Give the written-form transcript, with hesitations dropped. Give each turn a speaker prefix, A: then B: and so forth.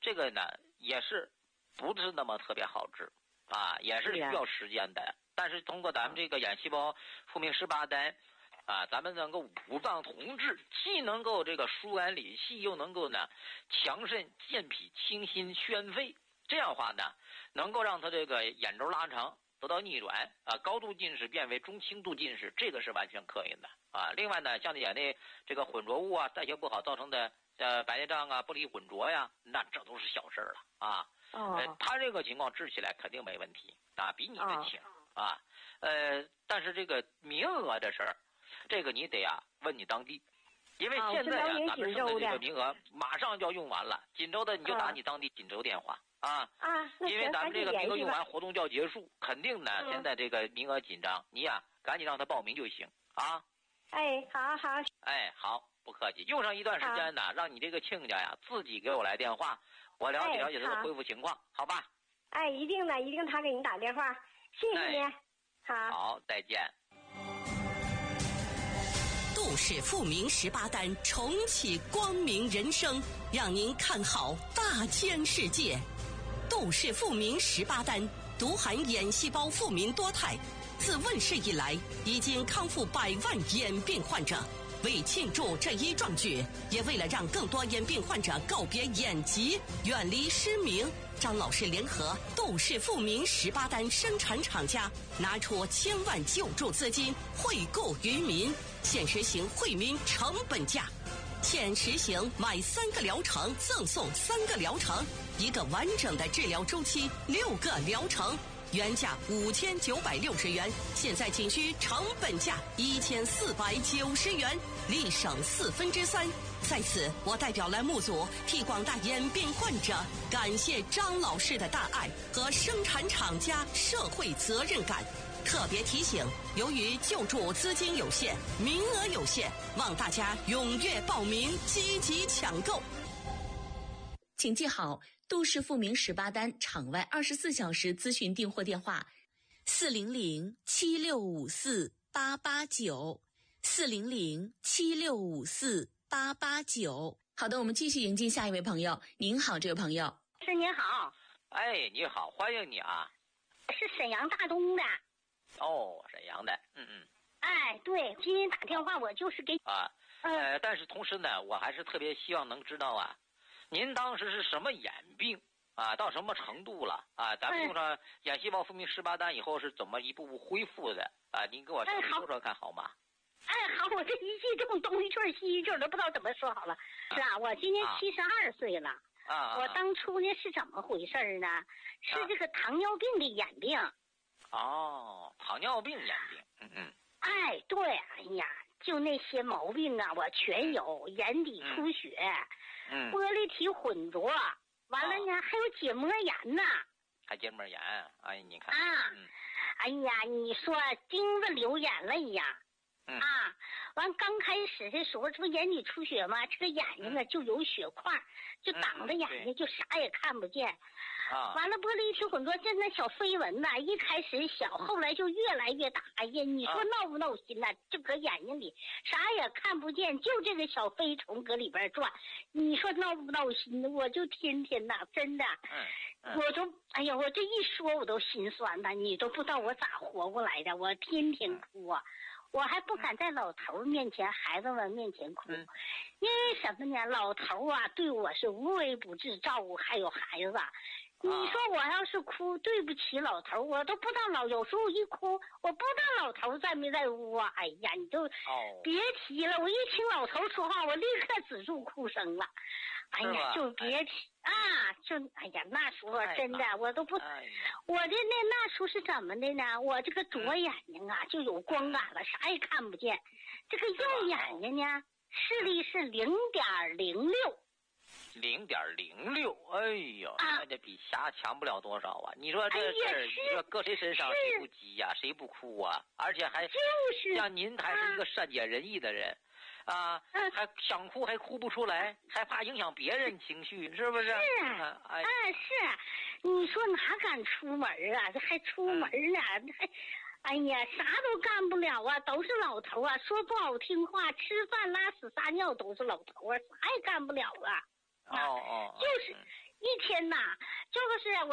A: 这个呢也是不是那么特别好治啊，也是需要时间的。但是通过咱们这个眼细胞复明18单啊，咱们能够五脏同治，既能够这个疏肝理气，又能够呢强肾健脾清心宣肺，这样的话呢能够让它这个眼轴拉长得到逆转啊，高度近视变为中轻度近视，这个是完全可以的啊。另外呢，像眼内这个混浊物啊，代谢不好造成的白内障啊、玻璃混浊呀，那这都是小事了啊。他这个情况治起来肯定没问题啊，比你的轻啊。但是这个名额的事儿，这个你得问你当地，因为现在咱们剩的这个名额马上就要用完了。锦州的你就打你当地锦州电话啊，因为咱们这个名额用完，活动就要结束，肯定呢现在这个名额紧张，你赶紧让他报名就行啊。
B: 好。
A: 好，不客气。用上一段时间呢，让你这个亲家自己给我来电话，我了解了解他的恢复情况，好吧？
B: 一定的，一定他给你打电话，谢谢您。
A: 好，再见。
C: 杜氏复明18单，重启光明人生，让您看好大千世界。杜氏复明18单独含眼细胞复明多肽，自问世以来已经康复100万眼病患者。为庆祝这一壮举，也为了让更多眼病患者告别眼疾，远离失明，张老师联合杜氏复明18单生产厂家，拿出1000万救助资金惠顾于民，现实行惠民成本价。现实行买3个疗程赠送3个疗程，1个完整的治疗周期，6个疗程，原价5960元，现在仅需成本价1490元，立省3/4。在此，我代表栏目组替广大眼病患者感谢张老师的大爱和生产厂家社会责任感。特别提醒，由于救助资金有限，名额有限，望大家踊跃报名，积极抢购。
D: 请记好，杜氏复明18单场外24小时咨询订货电话：400-7654-889，400-7654-889。好的，我们继续迎接下一位朋友。您好，这位朋友。
B: 是您好。
A: 你好，欢迎你啊。
B: 是沈阳大东的。
A: 沈阳的，
B: 对，今天打电话我就是给
A: 但是同时呢，我还是特别希望能知道您当时是什么眼病到什么程度了咱们用上眼细胞复明18单以后是怎么一步步恢复的您给我说说看好吗？
B: 好，我这一句这么东一句西一句都不知道怎么说好了。是我今年72岁了。我当初呢是怎么回事呢？是这个糖尿病的眼病。
A: 糖尿病眼病。
B: 对，就那些毛病我全有，眼底出血，玻璃体混浊，完了呢还有结膜炎呢。
A: 还结膜炎？你看
B: 你说钉子流眼泪呀。完刚开始的时候，这不眼底出血吗？这个眼睛就有血块，就挡着眼睛，就啥也看不见。完了玻璃体混浊，就那小飞蚊一开始小，后来就越来越大。你说闹不闹心就搁眼睛里啥也看不见，就这个小飞虫搁里边转，你说闹不闹心的？我就天天真的，我都我这一说我都心酸你都不知道我咋活过来的，我天天哭我还不敢在老头面前、孩子们面前哭，因为什么呢？老头对我是无微不至照顾，还有孩子。你说我要是哭，对不起老头，我都不知道有时候一哭，我不知道老头在没在屋你就别提了。我一听老头说话，我立刻止住哭声了。就别提那时候真的我都不，我的那时候是怎么的呢？我这个左眼睛就有光感了，啥也看不见。这个右眼睛呢，视力是0.06。
A: 0.06，那这比瞎强不了多少你说这事儿，你说搁谁身上谁不急谁不哭而且还
B: 就是
A: 像您还是一个善解人意的人还想哭还哭不出来，还怕影响别人情绪，是不是？
B: 是你说哪敢出门这还出门呢？啥都干不了都是老头说不好听话，吃饭拉屎撒尿都是老头啥也干不了就是一天呐，就是我